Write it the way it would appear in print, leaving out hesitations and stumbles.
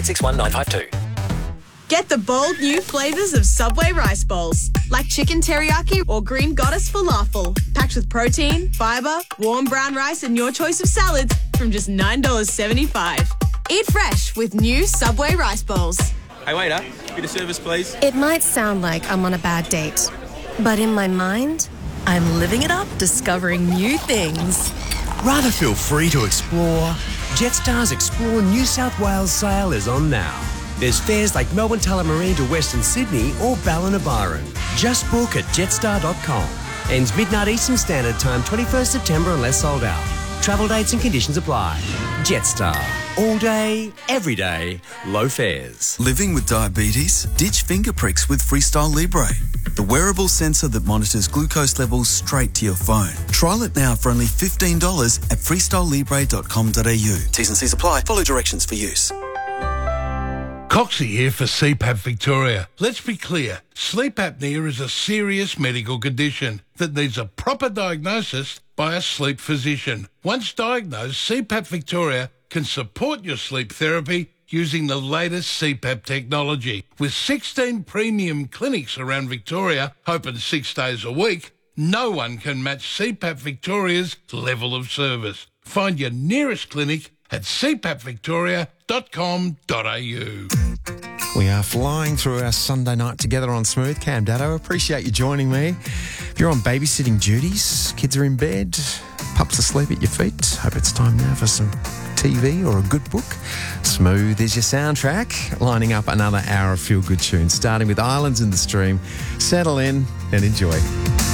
861 952. Get the bold new flavours of Subway rice bowls, like chicken teriyaki or green goddess falafel, packed with protein, fibre, warm brown rice and your choice of salads from just $9.75. Eat fresh with new Subway rice bowls. Hey waiter, bit of service please. It might sound like I'm on a bad date, but in my mind, I'm living it up, discovering new things. Rather feel free to explore? Jetstar's Explore New South Wales sale is on now. There's fares like Melbourne Tullamarine to Western Sydney or Ballina Byron. Just book at jetstar.com. Ends midnight Eastern Standard Time, 21st September unless sold out. Travel dates and conditions apply. Jetstar. All day, every day, low fares. Living with diabetes? Ditch finger pricks with Freestyle Libre, the wearable sensor that monitors glucose levels straight to your phone. Trial it now for only $15 at freestylelibre.com.au. T's and C's apply. Follow directions for use. Coxie here for CPAP Victoria. Let's be clear, sleep apnea is a serious medical condition that needs a proper diagnosis by a sleep physician. Once diagnosed, CPAP Victoria can support your sleep therapy using the latest CPAP technology. With 16 premium clinics around Victoria, open 6 days a week, no one can match CPAP Victoria's level of service. Find your nearest clinic at cpapvictoria.com.au. We are flying through our Sunday night together on Smooth. Cam Dado, appreciate you joining me. If you're on babysitting duties, kids are in bed, pups asleep at your feet, hope it's time now for some TV or a good book. Smooth is your soundtrack, lining up another hour of feel-good tunes, starting with Islands in the Stream. Settle in and enjoy.